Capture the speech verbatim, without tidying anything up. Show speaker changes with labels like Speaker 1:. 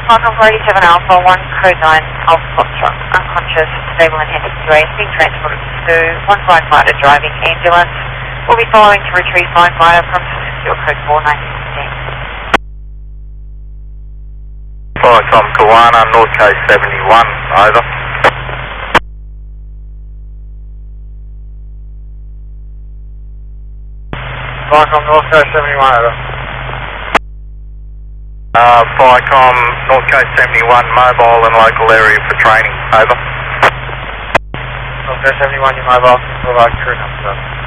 Speaker 1: Falcon four eighty-seven Alpha, one code nine Alpha Foxtrot, unconscious, stable and headed to A, being transported to one flight fighter driving ambulance. We'll be following to retrieve flight fighter from secure code four nine sixteen.
Speaker 2: Falcon Kawana, North Coast seventy-one, over.
Speaker 3: Falcon North Coast seventy-one, over.
Speaker 2: Uh, Falcon North Coast seventy-one, mobile and local area for training, over.
Speaker 3: North Coast seventy-one, you mobile, provide crew number.